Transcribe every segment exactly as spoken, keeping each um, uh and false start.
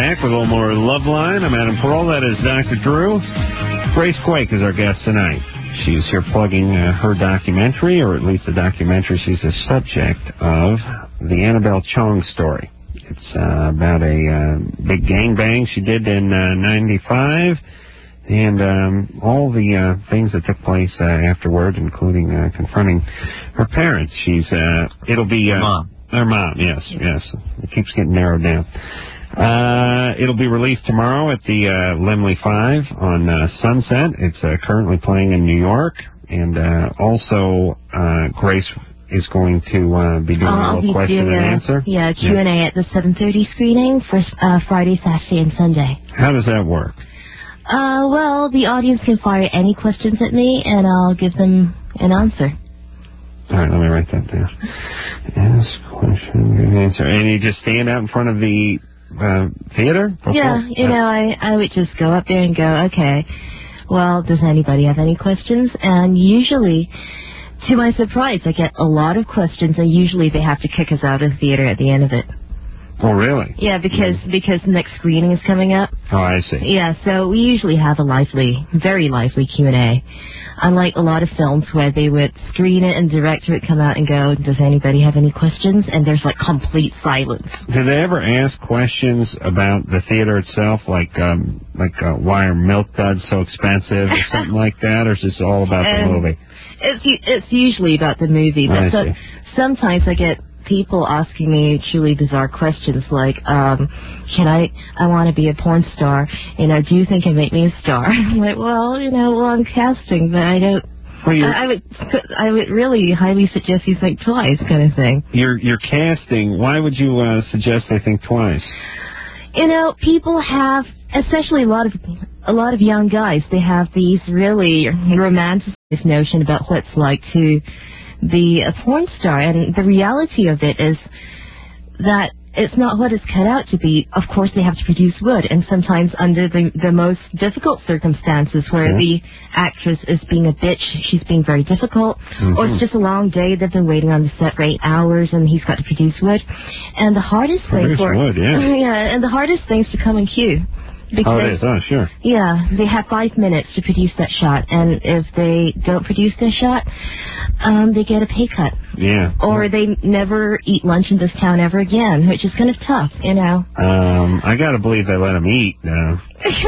back with a little more Love Line. I'm Adam Pearl. That is Doctor Drew. Grace Quake is our guest tonight. She's here plugging uh, her documentary, or at least the documentary she's the subject of, the Annabelle Chong story. It's uh, about a uh, big gangbang she did in uh, ninety-five, and um, all the uh, things that took place uh, afterward, including uh, confronting her parents. She's, uh, it'll be... Uh, Mom. Her mom, yes, yes. It keeps getting narrowed down. Uh, it'll be released tomorrow at the uh, Lemley five on uh, Sunset. It's uh, currently playing in New York. And uh, also, uh, Grace is going to uh, be doing uh, a little question doing and a, answer. Yeah, Q and A yeah. at the seven thirty screening for uh, Friday, Saturday, and Sunday. How does that work? Uh, well, the audience can fire any questions at me, and I'll give them an answer. All right, let me write that down. Ask question, give answer. And you just stand out in front of the uh, theater? Before? Yeah, you know, I, I would just go up there and go, okay, well, does anybody have any questions? And usually, to my surprise, I get a lot of questions, and usually they have to kick us out of the theater at the end of it. Oh, really? Yeah, because mm. because the next screening is coming up. Oh, I see. Yeah, so we usually have a lively, very lively Q and A. Unlike a lot of films where they would screen it and the director would come out and go, does anybody have any questions? And there's like complete silence. Do they ever ask questions about the theater itself, like um, like uh, why are milk duds so expensive or something like that, or is this all about the um, movie? It's it's usually about the movie, but I so, see. sometimes I get people asking me truly bizarre questions like, um, can I, I want to be a porn star, you know, do you think it make me a star? I'm like, well, you know, well, I'm casting, but I don't, well, I, I would I would really highly suggest you think twice kind of thing. You're, you're casting, why would you uh, suggest they think twice? You know, people have, especially a lot of, a lot of young guys, they have these really romanticized notion about what it's like to be a porn star, and the reality of it is that it's not what it's cut out to be. Of course, they have to produce wood, and sometimes under the the most difficult circumstances where yeah. the actress is being a bitch, she's being very difficult, mm-hmm. or it's just a long day, they've been waiting on the set for eight hours, and he's got to produce wood. And the hardest produce thing for... wood, yeah. yeah, and the hardest thing is to come in queue. Because, oh, it is. Oh, sure. Yeah, they have five minutes to produce that shot, and if they don't produce that shot, um, they get a pay cut. Yeah. Or they never eat lunch in this town ever again, which is kind of tough, you know. Um, I gotta believe they let them eat now.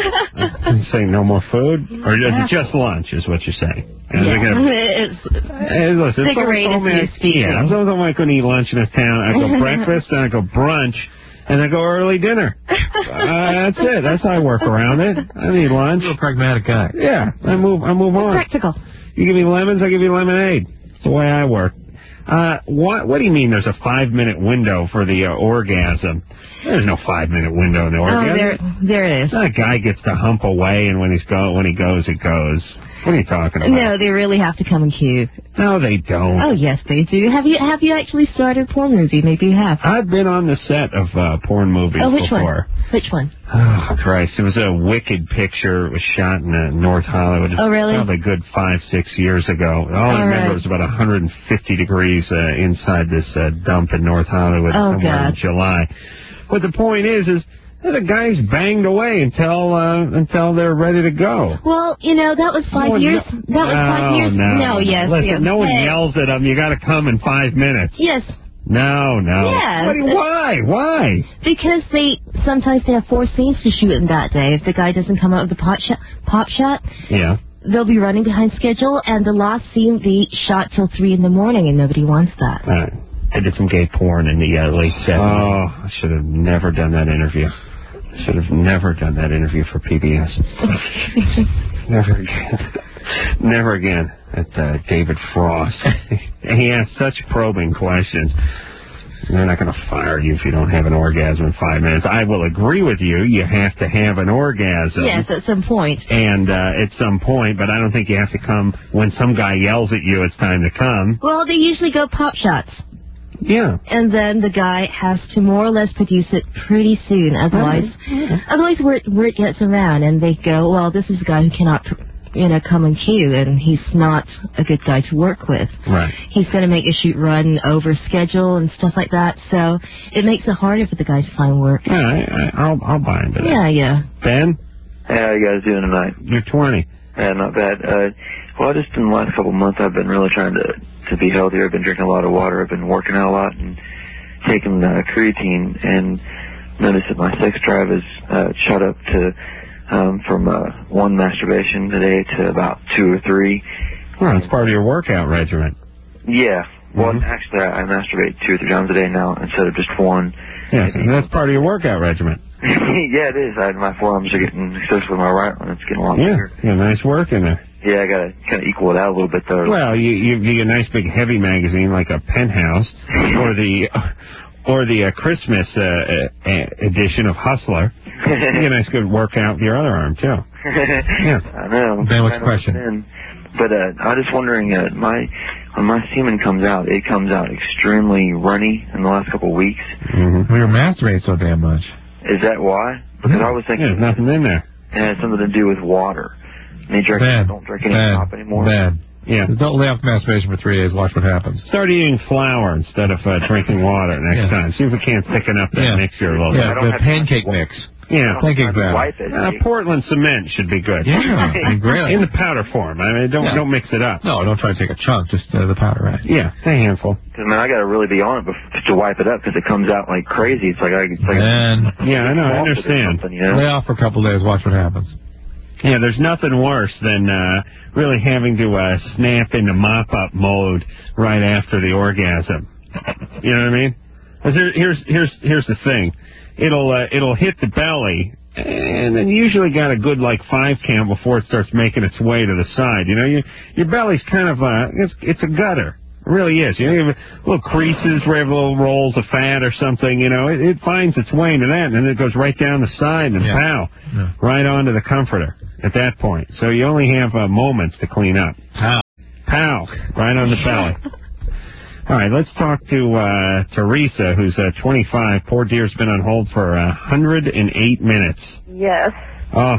You saying no more food? Or is it just lunch, is what you're saying? Yeah, gonna, it's hey, listen, figuratively speaking. Yeah, I'm someone told me I couldn't eat lunch in this town. I go breakfast, and I go brunch, and I go early dinner. Uh, that's it. That's how I work around it. I need lunch. You're a pragmatic guy. Yeah, I move. I move on. Practical. You give me lemons, I give you lemonade. It's the way I work. Uh, what? What do you mean? There's a five-minute window for the uh, orgasm? There's no five-minute window in the orgasm. Oh, there, there it is. That guy gets to hump away, and when he's go, when he goes, it goes. What are you talking about? No, they really have to come in queue. No, they don't. Oh, yes, they do. Have you have you actually started a porn movie? Maybe you have. I've been on the set of uh, porn movies oh, which before. One? Which one? Oh, Christ. It was a wicked picture. It was shot in uh, North Hollywood. Oh, really? Probably a good five, six years ago. All, All I remember right. was about one hundred fifty degrees uh, inside this uh, dump in North Hollywood oh, somewhere God. in July. But the point is, is the guys banged away until uh, until they're ready to go. Well, you know, that was five no, years. No, that was five no, years. No, no yes, Listen, yes. no one hey. yells at them. You got to come in five minutes. Yes. No, no. Yeah. What, why? Why? Because they sometimes they have four scenes to shoot in that day. If the guy doesn't come out with the pop shot, pop shot, yeah, they'll be running behind schedule, and the last scene they shot till three in the morning, and nobody wants that. All right. I did some gay porn in the uh, late seventies. Oh, I should have never done that interview. I should have never done that interview for P B S. Never again. Never again at uh, David Frost. He asked such probing questions. They're not going to fire you if you don't have an orgasm in five minutes. I will agree with you. You have to have an orgasm. Yes, at some point. And uh, at some point, but I don't think you have to come when some guy yells at you it's time to come. Well, they usually go pop shots. Yeah. And then the guy has to more or less produce it pretty soon. Otherwise, yeah. otherwise word, word gets around, and they go, well, this is a guy who cannot pr- you know, come on cue, and he's not a good guy to work with. Right. He's going to make your shoot run over schedule and stuff like that, so it makes it harder for the guy to find work. Yeah, I, I, I'll, I'll buy into that. Yeah, yeah. Ben? Hey, how you guys doing tonight? You're twenty. Yeah, not bad. Uh, well, just in the last couple of months, I've been really trying to, to be healthier. I've been drinking a lot of water. I've been working out a lot and taking uh, creatine, and noticed that my sex drive has uh, shot up to um, from uh, one masturbation today to about two or three. Well, it's part of your workout regimen. Yeah. Well, Mm-hmm. actually, I, I masturbate two or three times a day now instead of just one. Yes, and that's part of your workout regimen. Yeah, it is. I, my forearms are getting, especially my right one, it's getting a lot Yeah, bigger. yeah, nice work in there. Yeah, I got to kind of equal it out a little bit, though. Well, you, you, you get a nice big heavy magazine like a Penthouse, or the or the uh, Christmas uh, uh, edition of Hustler. You get a nice good workout with your other arm, too. Yeah. I know. Ben, what's Kind the of question? thin. But uh, I'm just wondering, uh, my when my semen comes out, it comes out extremely runny in the last couple of weeks. Mm-hmm. We were masturbating so damn much. Is that why? Because I was Yeah, thinking there's nothing in there. it had something to do with water. And they drink, Bad. don't drink any Bad. pop anymore. Bad. Yeah. Don't lay off masturbation for three days. Watch what happens. Start eating flour instead of uh, drinking water next Yeah. time. See if we can't thicken up that Yeah. mixture a little Yeah, I don't the have pancake time to mix. bit. Yeah. Pancake to batter. wipe it. Uh, Portland cement should be good. Yeah, it'd be great. In the powder form. I mean, don't Yeah. don't mix it up. No, don't try to take a chunk. Just uh, the powder, right? Yeah, a handful. Because, man, I got to really be on it bef- to wipe it up because it comes out like crazy. It's like I, it's like And Yeah, I know. I salted or understand. something, you know? lay off for a couple of days. Watch what happens. Yeah, there's nothing worse than uh, really having to uh, snap into mop-up mode right after the orgasm. You know what I mean? 'Cause here, here's here's here's the thing. It'll uh, it'll hit the belly, and then usually got a good like five count before it starts making its way to the side. You know, you, your belly's kind of uh, it's it's a gutter. It really is. You know, you have little creases where you have little rolls of fat or something. You know, it, it finds its way into that, and then it goes right down the side and Yeah. pow, Yeah. right onto the comforter at that point. So you only have uh, moments to clean up. Pow. Pow, right on the belly. All right, let's talk to uh, Teresa, who's uh, twenty-five. Poor dear's been on hold for one hundred eight minutes. Yes. Oh,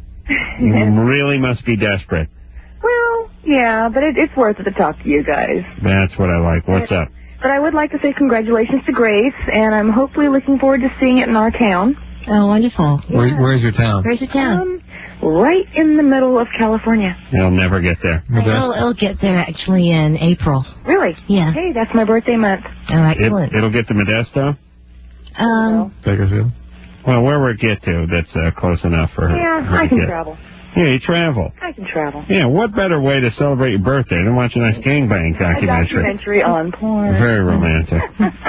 you really must be desperate. Well, yeah, but it, it's worth it to talk to you guys. That's what I like. What's up? But I would like to say congratulations to Grace, and I'm hopefully looking forward to seeing it in our town. Oh, wonderful. Where, where's your town? Where's your town? Um, right in the middle of California. They'll never get there. It'll, it'll get there actually in April. Really? Yeah. Hey, that's my birthday month. Oh, It, excellent. it'll get to Modesto? Um, Bakersfield. Well, where will it get to that's uh, close enough for her? Yeah, her I to can get? travel. Yeah, you travel. I can travel. Yeah, what better way to celebrate your birthday than watch a nice gangbang A documentary? documentary on porn. Very romantic.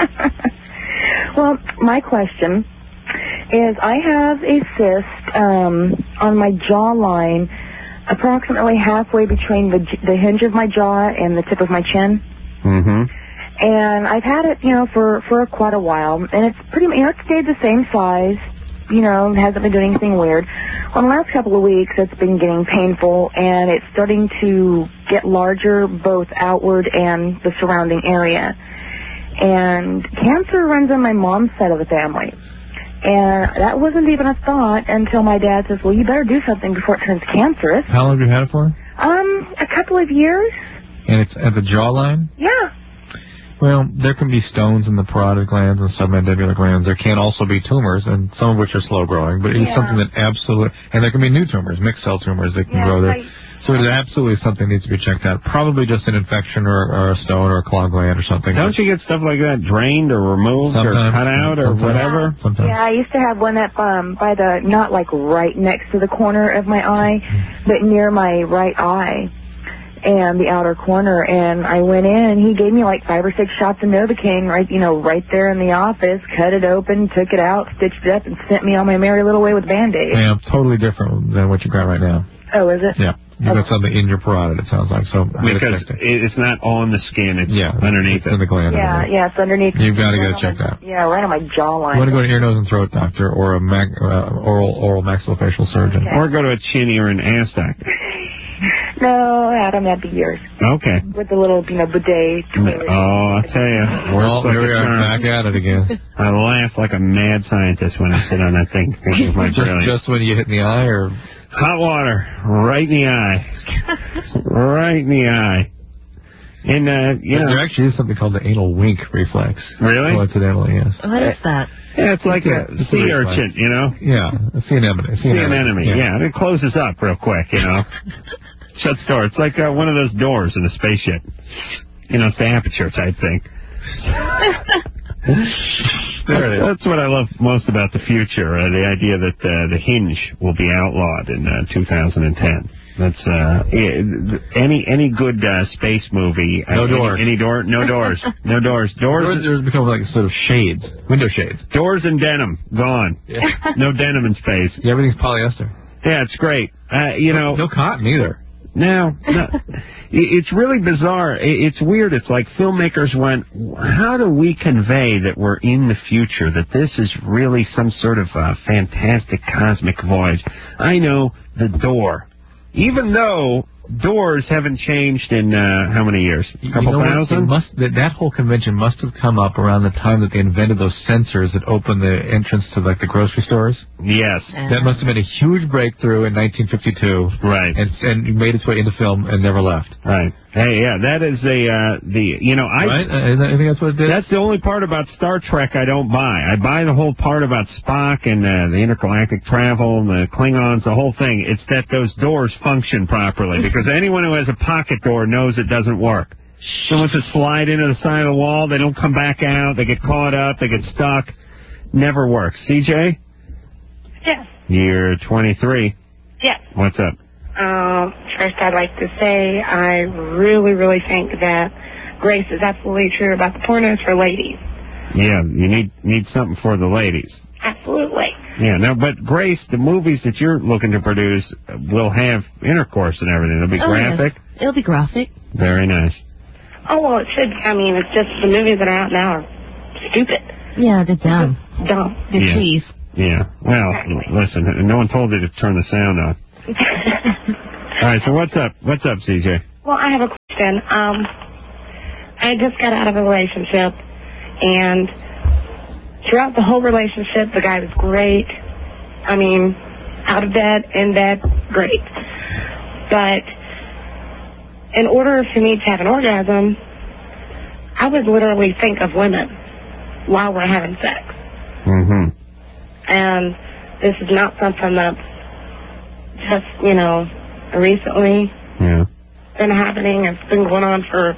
Well, my question is I have a cyst um, on my jawline approximately halfway between the, j- the hinge of my jaw and the tip of my chin. Mm-hmm. And I've had it, you know, for, for quite a while. And it's pretty much, you know, it stayed the same size. You know, hasn't been doing anything weird. Well, in the last couple of weeks, it's been getting painful, and it's starting to get larger, both outward and the surrounding area. And cancer runs on my mom's side of the family. And that wasn't even a thought until my dad says, well, you better do something before it turns cancerous. How long have you had it for? Um, a couple of years. And it's at the jawline? Yeah. Well, there can be stones in the parotid glands and submandibular glands. There can also be tumors, and some of which are slow growing. But it's Yeah. something that absolutely, and there can be new tumors, mixed cell tumors that can Yeah, grow there. I- So it is absolutely something that needs to be checked out. Probably just an infection or, or a stone or a clogged gland or something. Don't you get stuff like that drained or removed or Sometimes. cut out or Sometimes. whatever? Sometimes. Yeah, I used to have one up um, by the, not like right next to the corner of my eye, but near my right eye and the outer corner. And I went in and he gave me like five or six shots of Novocaine right, you know, right there in the office, cut it open, took it out, stitched it up, and sent me on my merry little way with Band-Aids. Yeah, totally different than what you got right now. Oh, is it? Yeah. You've got something in your parotid, it sounds like. So Because checked it. it- it's not on the skin, it's Yeah, underneath it's in it. the gland. Yeah, underneath. yeah, it's underneath. You've got to right get it on checked my- out. Yeah, right on my jawline. You want to go to ear, nose, and throat doctor or a mag, uh, oral oral maxillofacial surgeon. Okay. Or go to a chin, ear, and ass doctor. No, Adam, that'd be yours. Okay. With the little, you know, bidet. toilet. Oh, I'll tell you. Well, Works like here we a are charm. back at it again. I laugh like a mad scientist when I sit on that thing thinking of my just, brilliance. just when you hit in the eye or... Hot water, right in the eye. Right in the eye. And, uh, you know. There actually is something called the anal wink reflex. Really? Coincidentally, yes. What is that? Yeah, it's like Yeah, a it's a sea reflex. urchin, you know? Yeah, a sea anemone. Sea anemone, yeah. yeah. And it closes up real quick, you know? Shuts the door. It's like uh, one of those doors in a spaceship. You know, it's the aperture type thing. There it is. That's what I love most about the future, uh, the idea that uh, the hinge will be outlawed in uh, two thousand ten. That's uh, yeah, any any good uh, space movie. No uh, doors. Any, any door? No doors. No doors. Doors. Doors, doors become like sort of shades, window shades. Doors and denim gone. Yeah. No denim in space. Yeah, everything's polyester. Yeah, it's great. Uh, you know, no, no cotton either. No, no. It's really bizarre. It's weird. It's like filmmakers went, how do we convey that we're in the future, that this is really some sort of uh, fantastic cosmic voyage? I know, the door. Even though doors haven't changed in uh, how many years? A couple you know thousand? Must, that, that whole convention must have come up around the time that they invented those sensors that open the entrance to like the grocery stores. Yes. That must have been a huge breakthrough in nineteen fifty-two. Right. And, and made its way into film and never left. Right. Hey, yeah, that is a, uh, the, you know, I... Right? I, I think that's what it did. That's the only part about Star Trek I don't buy. I buy the whole part about Spock and uh, the intergalactic travel and the Klingons, the whole thing. It's that those doors function properly, because anyone who has a pocket door knows it doesn't work. So once it slide into the side of the wall, they don't come back out, they get caught up, they get stuck. Never works. C J? Yes. You're twenty-three. Yes. What's up? Um, first, I'd like to say I really, really think that Grace is absolutely true about the pornos for ladies. Yeah, you need need something for the ladies. Absolutely. Yeah, no, but Grace, the movies that you're looking to produce will have intercourse and everything. It'll be Oh, graphic. yes. It'll be graphic. Very nice. Oh, well, it should. I mean, it's just the movies that are out now are stupid. Yeah, they're dumb. Dumb. They're Yeah. cheese. Yeah. Well, listen, no one told you to turn the sound on. All right, so what's up? What's up, C J? Well, I have a question. Um, I just got out of a relationship, and throughout the whole relationship, the guy was great. I mean, out of bed, in bed, great. But in order for me to have an orgasm, I would literally think of women while we're having sex. Mm-hmm. And this is not something that's just, you know, recently Yeah. been happening. It's been going on for,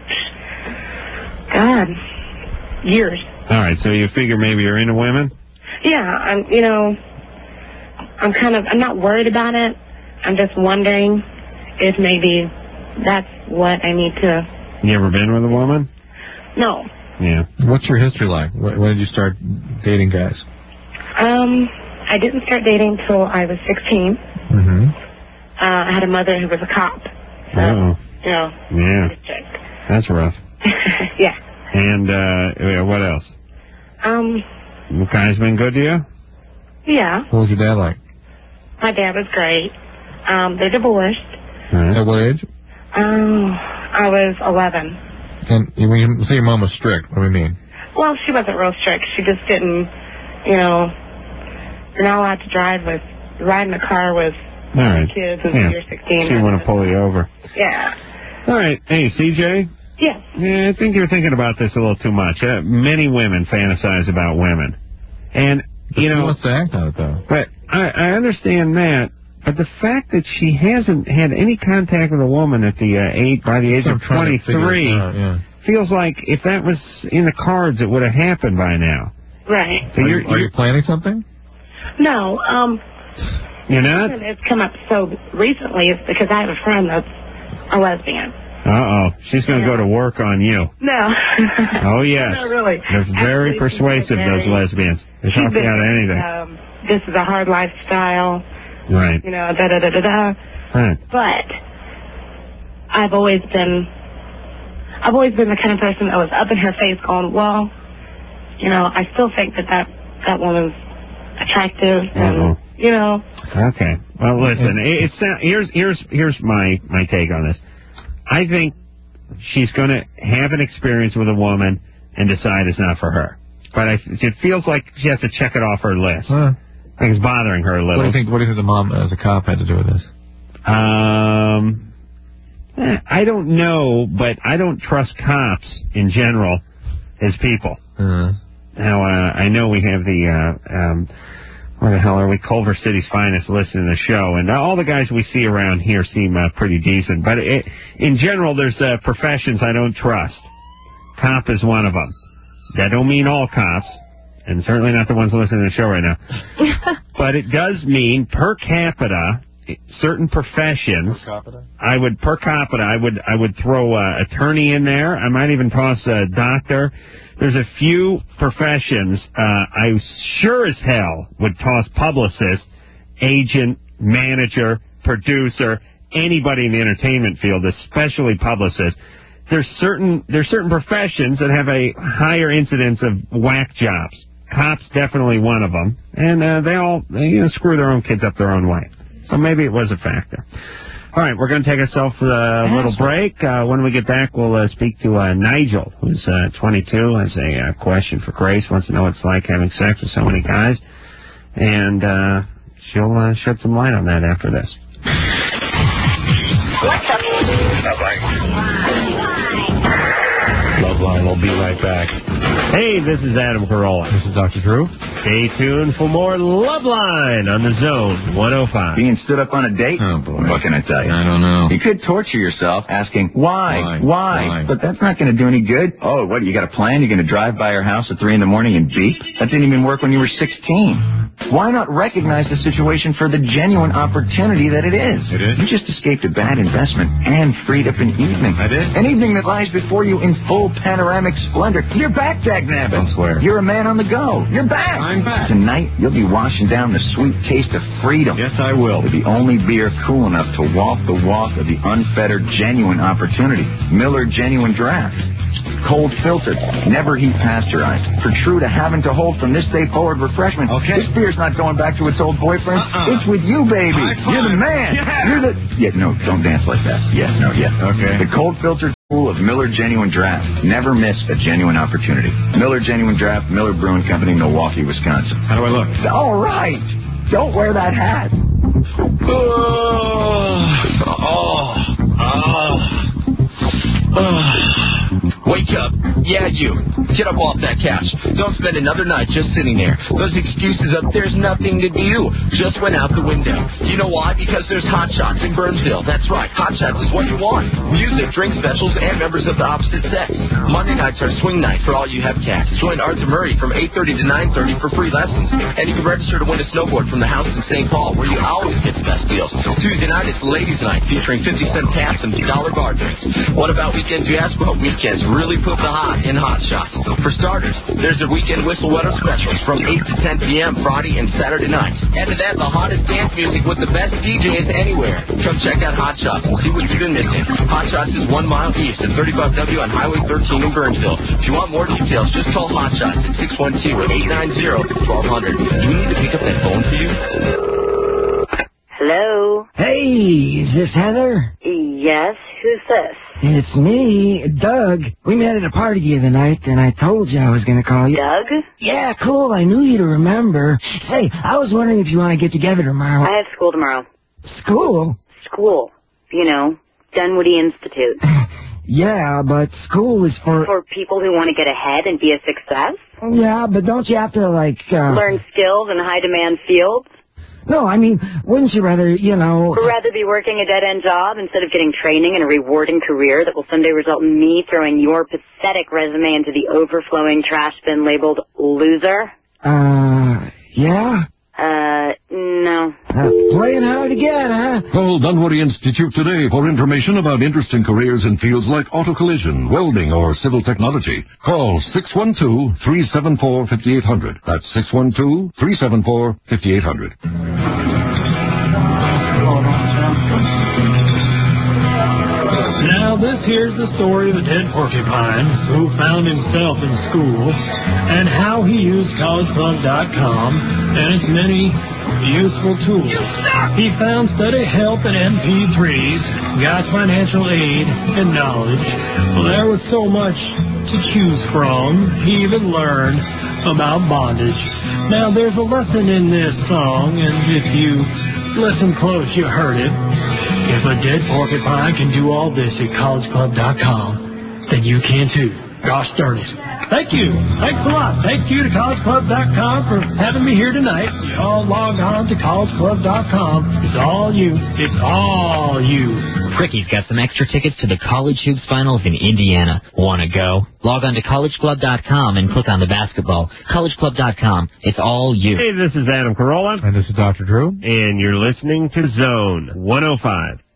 God, years. All right, so you figure maybe you're into women? Yeah, I'm, you know, I'm kind of, I'm not worried about it. I'm just wondering if maybe that's what I need to. You ever been with a woman? No. Yeah. What's your history like? When, when did you start dating guys? Um, I didn't start dating till I was sixteen. Mm-hmm. Uh, I had a mother who was a cop. So, Oh. you know. Yeah. That's rough. Yeah. And, uh, yeah, what else? Um, The guy's been good to you? yeah. What was your dad like? My dad was great. Um, they're divorced. All right. At what age? Um, I was eleven. And you- when you say your mom was strict, what do you mean? Well, she wasn't real strict. She just didn't, you know, you're not allowed to drive with, ride in a car with All right. kids until Yeah. you're sixteen. She want to pull you over. Yeah. All right. Hey, C J? Yes. Yeah, I think you're thinking about this a little too much. Uh, many women fantasize about women. And, But you who know, wants to act on it, though? but I, I understand that. But the fact that she hasn't had any contact with a woman at the uh, eight by the age So of I'm trying to figure twenty-three it out, yeah. feels like if that was in the cards, it would have happened by now. Right. So Are, you're, you, are you you're, planning something? No, um, you're not? it's come up so recently is because I have a friend that's a lesbian. Uh-oh. She's going to Yeah. go to work on you. No. Oh, yes. No, really. They're very Actually, she's persuasive, been those very- lesbians. They she's talk you been, out of anything. Um, this is a hard lifestyle, Right. you know, da da da da da. Right. But I've always been, I've always been the kind of person that was up in her face going, well, you know, I still think that that, that woman's attractive, and, Uh-oh. you know. Okay. Well, listen. It, it's not, here's here's here's my my take on this. I think she's going to have an experience with a woman and decide it's not for her. But I, it feels like she has to check it off her list. Huh. I think it's bothering her a little. What do you think? What do you think the mom as a cop had to do with this? Um, I don't know, but I don't trust cops in general as people. Uh, now, uh, I know we have the, uh, um, where the hell are we? Culver City's finest listening to the show, and all the guys we see around here seem uh, pretty decent. But it, in general, there's uh, professions I don't trust. Cop is one of them. That don't mean all cops, and certainly not the ones listening to the show right now. But it does mean per capita, certain professions. per capita? I would per capita. I would I would throw uh, attorney in there. I might even toss a doctor. There's a few professions uh, I sure as hell would toss publicist, agent, manager, producer, anybody in the entertainment field, especially publicists. There's certain there's certain professions that have a higher incidence of whack jobs. Cops definitely one of them, and uh, they all you know screw their own kids up their own way. So maybe it was a factor. All right, we're going to take ourselves a little break. Uh, when we get back, we'll uh, speak to uh, Nigel, who's uh, twenty-two, has a uh, question for Grace, wants to know what it's like having sex with so many guys, and uh, she'll uh, shed some light on that after this. What's up? Loveline will be right back. Hey, this is Adam Carolla. This is Doctor Drew. Stay tuned for more Loveline on the Zone one oh five. Being stood up on a date? Oh, boy. What can I tell you? I don't know. You could torture yourself asking, why? Why? Why? Why? But that's not going to do any good. Oh, what, you got a plan? You're going to drive by her house at three in the morning and beep? That didn't even work when you were sixteen. Why not recognize the situation for the genuine opportunity that it is? It is? You just escaped a bad investment and freed up an evening. I did? An evening that lies before you in full panoramic splendor. You're back, Dagnabbit. Don't swear. You're a man on the go. You're back. I'm back. Tonight, you'll be washing down the sweet taste of freedom. Yes, I will. With the only beer cool enough to walk the walk of the unfettered genuine opportunity. Miller Genuine Draft. Cold filtered, never heat pasteurized. For true to having to hold from this day forward refreshment. Okay. This beer's not going back to its old boyfriend. Uh-uh. It's with you, baby. High five. You're the man. Yeah. You're the... Yeah, no, don't dance like that. Yes, no, yes. Okay. The cold filtered cool of Miller Genuine Draft. Never miss a genuine opportunity. Miller Genuine Draft, Miller Brewing Company, Milwaukee, Wisconsin. How do I look? All right. Don't wear that hat. Oh, oh, oh, oh. Wake up. Yeah, you. Get up off that couch. Don't spend another night just sitting there. Those excuses of there's nothing to do just went out the window. You know why? Because there's Hot Shots in Burnsville. That's right. Hot Shots is what you want. Music, drink specials, and members of the opposite sex. Monday nights are swing night for all you have cats. Join Arthur Murray from eight thirty to nine thirty for free lessons. And you can register to win a snowboard from the house in Saint Paul, where you always get the best deals. Tuesday night, it's ladies' night, featuring fifty cent taps and dollar bar drinks. What about weekends, you ask? Well, weekends really put the hot in Hot Shots. For starters, there's the weekend whistle weather specials from eight to ten p.m. Friday and Saturday nights. Add to that the hottest dance music with the best D Js anywhere. Come check out Hot Shots and see what you've been missing. Hot Shots is one mile east of thirty-five W on Highway thirteen in Burnsville. If you want more details, just call Hot Shots at six one two, eight nine zero, one two zero zero. Do you need to pick up that phone for you? Hello? Hey, is this Heather? Yes, who's this? It's me, Doug. We met at a party the other night, and I told you I was going to call you. Doug? Yeah, cool. I knew you'd remember. Say, I was wondering if you want to get together tomorrow. I have school tomorrow. School? School. You know, Dunwoody Institute. Yeah, but school is for... For people who want to get ahead and be a success? Yeah, but don't you have to, like... Uh... Learn skills in high-demand fields? No, I mean, wouldn't you rather, you know... Or rather be working a dead-end job instead of getting training in a rewarding career that will someday result in me throwing your pathetic resume into the overflowing trash bin labeled loser? Uh, yeah? Uh, no. Uh, playing hard again, huh? Call Dunwoody Institute today for information about interesting careers in fields like auto collision, welding, or civil technology. Call six one two, three seven four, five eight zero zero. That's six one two, three seven four, five eight zero zero. Now this here's the story of a dead porcupine who found himself in school and how he used college plug dot com and its many useful tools. He found study help and M P threes, got financial aid and knowledge. Well, there was so much to choose from. He even learned about bondage. Now, there's a lesson in this song, and if you listen close, you heard it. If a dead porcupine can do all this at college club dot com, then you can too. Gosh darn it. Thank you. Thanks a lot. Thank you to college club dot com for having me here tonight. You all log on to college club dot com. It's all you. It's all you. Ricky's got some extra tickets to the College Hoops Finals in Indiana. Want to go? Log on to college club dot com and click on the basketball. college club dot com. It's all you. Hey, this is Adam Carolla. And this is Doctor Drew. And you're listening to Zone one oh five.